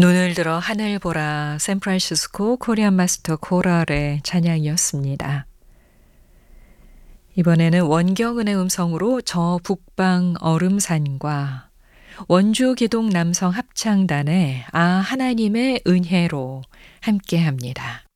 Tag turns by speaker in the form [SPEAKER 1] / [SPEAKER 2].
[SPEAKER 1] 눈을 들어 하늘 보라 샌프란시스코 코리안 마스터 코랄의 찬양이었습니다. 이번에는 원경은의 음성으로 저 북방 얼음산과 원주 기동 남성 합창단의 아 하나님의 은혜로 함께합니다.